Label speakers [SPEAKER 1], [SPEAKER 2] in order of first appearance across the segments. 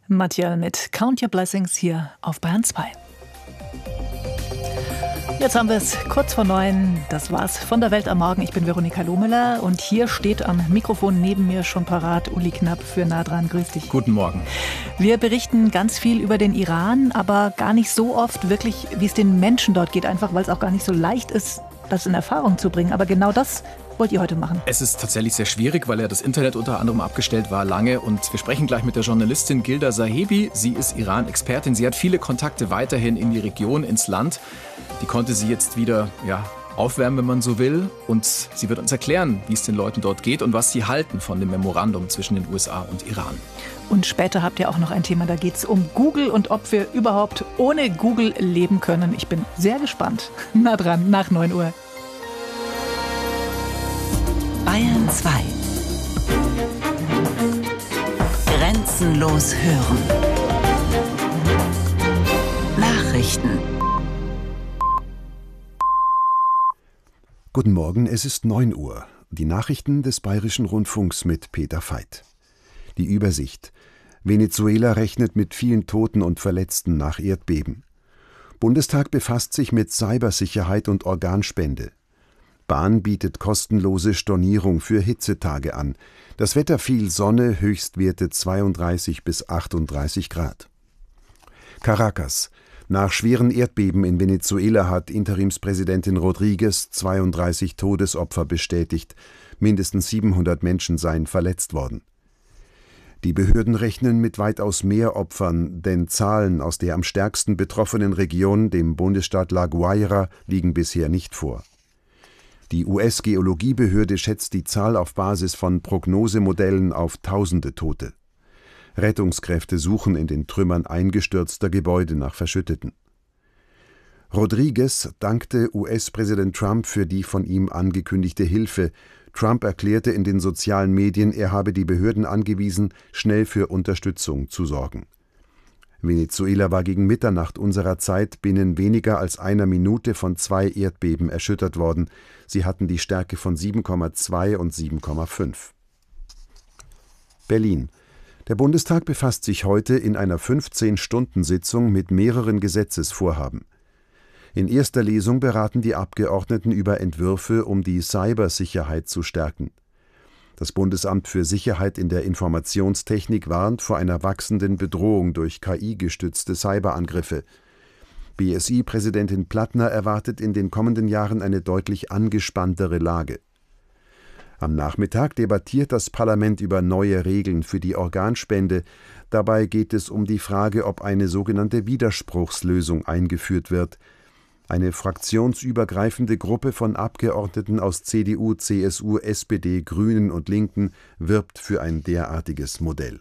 [SPEAKER 1] Mathieu mit Count Your Blessings hier auf Bayern 2. Jetzt haben wir es kurz vor 9. Das war's von der Welt am Morgen. Ich bin Veronika Lohmüller und hier steht am Mikrofon neben mir schon parat Uli Knapp für Nah dran. Grüß dich.
[SPEAKER 2] Guten Morgen.
[SPEAKER 1] Wir berichten ganz viel über den Iran, aber gar nicht so oft wirklich, wie es den Menschen dort geht. Einfach, weil es auch gar nicht so leicht ist, das in Erfahrung zu bringen. Aber genau das wollt ihr heute machen?
[SPEAKER 2] Es ist tatsächlich sehr schwierig, weil ja das Internet unter anderem abgestellt war lange. Und wir sprechen gleich mit der Journalistin Gilda Sahebi. Sie ist Iran-Expertin. Sie hat viele Kontakte weiterhin in die Region, ins Land. Die konnte sie jetzt wieder aufwärmen, wenn man so will. Und sie wird uns erklären, wie es den Leuten dort geht und was sie halten von dem Memorandum zwischen den USA und Iran.
[SPEAKER 1] Und später habt ihr auch noch ein Thema, da geht es um Google und ob wir überhaupt ohne Google leben können. Ich bin sehr gespannt. Nah dran, nach 9 Uhr.
[SPEAKER 3] Bayern 2. Grenzenlos hören. Nachrichten.
[SPEAKER 4] Guten Morgen, es ist 9 Uhr. Die Nachrichten des Bayerischen Rundfunks mit Peter Veit. Die Übersicht. Venezuela rechnet mit vielen Toten und Verletzten nach Erdbeben. Bundestag befasst sich mit Cybersicherheit und Organspende. Bahn bietet kostenlose Stornierung für Hitzetage an. Das Wetter viel Sonne, Höchstwerte 32 bis 38 Grad. Caracas. Nach schweren Erdbeben in Venezuela hat Interimspräsidentin Rodríguez 32 Todesopfer bestätigt. Mindestens 700 Menschen seien verletzt worden. Die Behörden rechnen mit weitaus mehr Opfern, denn Zahlen aus der am stärksten betroffenen Region, dem Bundesstaat La Guaira, liegen bisher nicht vor. Die US-Geologiebehörde schätzt die Zahl auf Basis von Prognosemodellen auf Tausende Tote. Rettungskräfte suchen in den Trümmern eingestürzter Gebäude nach Verschütteten. Rodríguez dankte US-Präsident Trump für die von ihm angekündigte Hilfe. Trump erklärte in den sozialen Medien, er habe die Behörden angewiesen, schnell für Unterstützung zu sorgen. Venezuela war gegen Mitternacht unserer Zeit binnen weniger als einer Minute von 2 Erdbeben erschüttert worden. Sie hatten die Stärke von 7,2 und 7,5. Berlin. Der Bundestag befasst sich heute in einer 15-Stunden-Sitzung mit mehreren Gesetzesvorhaben. In erster Lesung beraten die Abgeordneten über Entwürfe, um die Cybersicherheit zu stärken. Das Bundesamt für Sicherheit in der Informationstechnik warnt vor einer wachsenden Bedrohung durch KI-gestützte Cyberangriffe. BSI-Präsidentin Plattner erwartet in den kommenden Jahren eine deutlich angespanntere Lage. Am Nachmittag debattiert das Parlament über neue Regeln für die Organspende. Dabei geht es um die Frage, ob eine sogenannte Widerspruchslösung eingeführt wird. Eine fraktionsübergreifende Gruppe von Abgeordneten aus CDU, CSU, SPD, Grünen und Linken wirbt für ein derartiges Modell.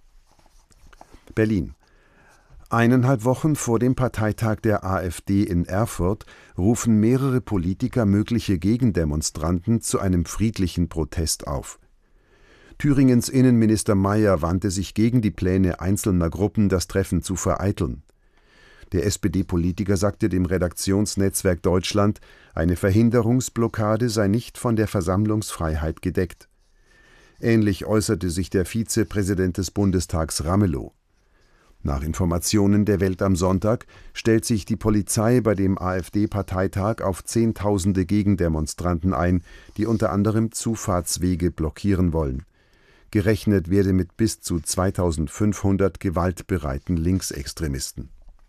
[SPEAKER 4] Berlin. 1,5 Wochen vor dem Parteitag der AfD in Erfurt rufen mehrere Politiker mögliche Gegendemonstranten zu einem friedlichen Protest auf. Thüringens Innenminister Mayer wandte sich gegen die Pläne einzelner Gruppen, das Treffen zu vereiteln. Der SPD-Politiker sagte dem Redaktionsnetzwerk Deutschland, eine Verhinderungsblockade sei nicht von der Versammlungsfreiheit gedeckt. Ähnlich äußerte sich der Vizepräsident des Bundestags Ramelow. Nach Informationen der Welt am Sonntag stellt sich die Polizei bei dem AfD-Parteitag auf Zehntausende Gegendemonstranten ein, die unter anderem Zufahrtswege blockieren wollen. Gerechnet werde mit bis zu 2500 gewaltbereiten Linksextremisten.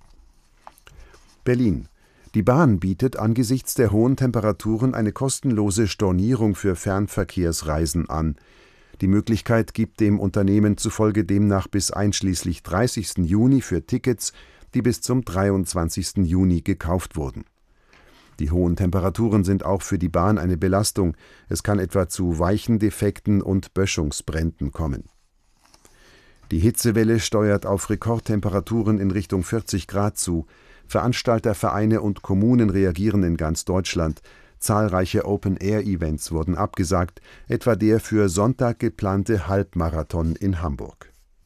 [SPEAKER 4] Berlin. Die Bahn bietet angesichts der hohen Temperaturen eine kostenlose Stornierung für Fernverkehrsreisen an. Die Möglichkeit gibt dem Unternehmen zufolge demnach bis einschließlich 30. Juni für Tickets, die bis zum 23. Juni gekauft wurden. Die hohen Temperaturen sind auch für die Bahn eine Belastung. Es kann etwa zu Weichendefekten und Böschungsbränden kommen. Die Hitzewelle steuert auf Rekordtemperaturen in Richtung 40 Grad zu. Veranstalter, Vereine und Kommunen reagieren in ganz Deutschland. Zahlreiche Open-Air-Events wurden abgesagt, etwa der für Sonntag geplante Halbmarathon in Hamburg.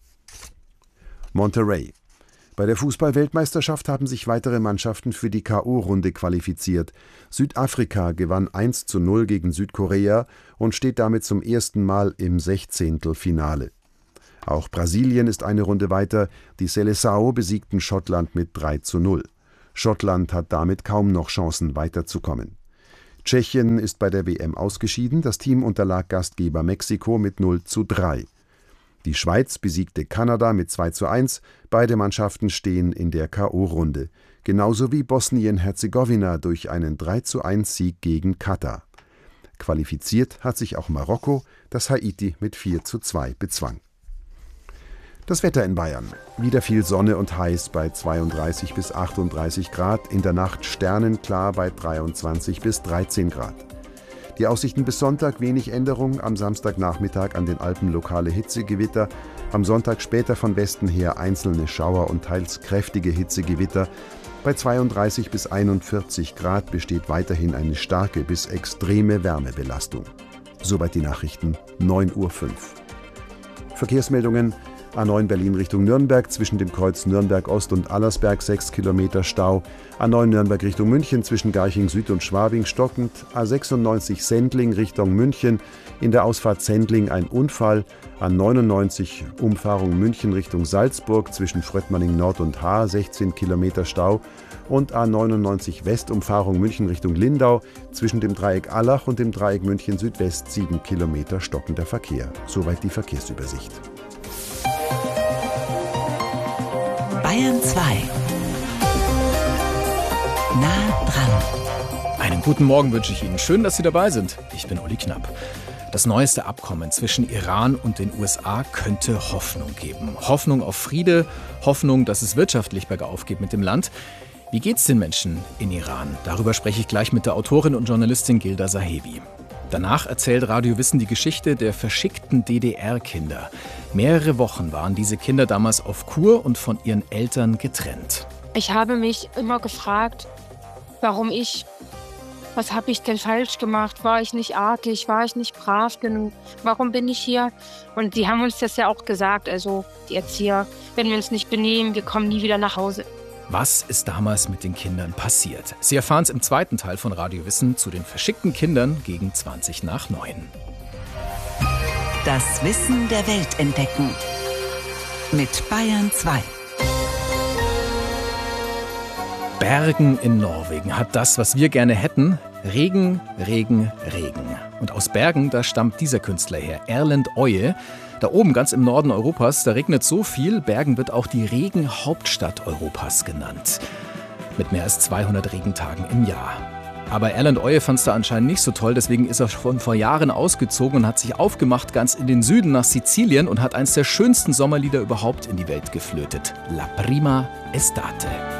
[SPEAKER 4] Monterrey. Bei der Fußball-Weltmeisterschaft haben sich weitere Mannschaften für die K.O.-Runde qualifiziert. Südafrika gewann 1:0 gegen Südkorea und steht damit zum ersten Mal im Sechzehntelfinale. Auch Brasilien ist eine Runde weiter. Die Seleção besiegten Schottland mit 3:0. Schottland hat damit kaum noch Chancen, weiterzukommen. Tschechien ist bei der WM ausgeschieden. Das Team unterlag Gastgeber Mexiko mit 0:3. Die Schweiz besiegte Kanada mit 2:1. Beide Mannschaften stehen in der K.O.-Runde. Genauso wie Bosnien-Herzegowina durch einen 3:1-Sieg gegen Katar. Qualifiziert hat sich auch Marokko, das Haiti mit 4:2 bezwang. Das Wetter in Bayern. Wieder viel Sonne und heiß bei 32 bis 38 Grad. In der Nacht sternenklar bei 23 bis 13 Grad. Die Aussichten bis Sonntag wenig Änderung. Am Samstagnachmittag an den Alpen lokale Hitzegewitter. Am Sonntag später von Westen her einzelne Schauer und teils kräftige Hitzegewitter. Bei 32 bis 41 Grad besteht weiterhin eine starke bis extreme Wärmebelastung. Soweit die Nachrichten, 9:05 Uhr. Verkehrsmeldungen: A9 Berlin Richtung Nürnberg, zwischen dem Kreuz Nürnberg Ost und Allersberg 6 Kilometer Stau. A9 Nürnberg Richtung München, zwischen Garching Süd und Schwabing stockend. A96 Sendling Richtung München, in der Ausfahrt Sendling ein Unfall. A99 Umfahrung München Richtung Salzburg, zwischen Fröttmanning Nord und Haar 16 Kilometer Stau. Und A99 Westumfahrung München Richtung Lindau, zwischen dem Dreieck Allach und dem Dreieck München Südwest 7 Kilometer stockender Verkehr. Soweit die Verkehrsübersicht.
[SPEAKER 3] Bayern 2. Nah dran.
[SPEAKER 2] Einen guten Morgen wünsche ich Ihnen. Schön, dass Sie dabei sind. Ich bin Uli Knapp. Das neueste Abkommen zwischen Iran und den USA könnte Hoffnung geben. Hoffnung auf Friede, Hoffnung, dass es wirtschaftlich bergauf geht mit dem Land. Wie geht's den Menschen in Iran? Darüber spreche ich gleich mit der Autorin und Journalistin Gilda Sahebi. Danach erzählt Radio Wissen die Geschichte der verschickten DDR-Kinder. Mehrere Wochen waren diese Kinder damals auf Kur und von ihren Eltern getrennt.
[SPEAKER 5] Ich habe mich immer gefragt, warum ich? Was habe ich denn falsch gemacht? War ich nicht artig? War ich nicht brav genug? Warum bin ich hier? Und die haben uns das ja auch gesagt, also die Erzieher, wenn wir uns nicht benehmen, wir kommen nie wieder nach Hause.
[SPEAKER 2] Was ist damals mit den Kindern passiert? Sie erfahren es im zweiten Teil von Radio Wissen zu den verschickten Kindern gegen 8:20.
[SPEAKER 3] Das Wissen der Welt entdecken. Mit Bayern 2.
[SPEAKER 2] Bergen in Norwegen hat das, was wir gerne hätten. Regen, Regen, Regen. Und aus Bergen, da stammt dieser Künstler her, Erlend Øye. Da oben, ganz im Norden Europas, da regnet so viel. Bergen wird auch die Regenhauptstadt Europas genannt. Mit mehr als 200 Regentagen im Jahr. Aber Erlend Øye fand es da anscheinend nicht so toll. Deswegen ist er schon vor Jahren ausgezogen und hat sich aufgemacht ganz in den Süden nach Sizilien und hat eines der schönsten Sommerlieder überhaupt in die Welt geflötet. La Prima Estate.